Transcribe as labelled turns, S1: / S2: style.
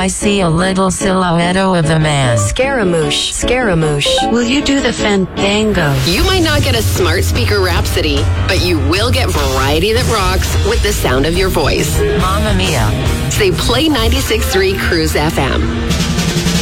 S1: I see a little silhouette of a man.
S2: Scaramouche, Scaramouche.
S1: Will you do the fandango?
S3: You might not get a smart speaker rhapsody, but you will get variety that rocks with the sound of your voice.
S1: Mamma mia.
S3: Say play 96.3 Cruise FM.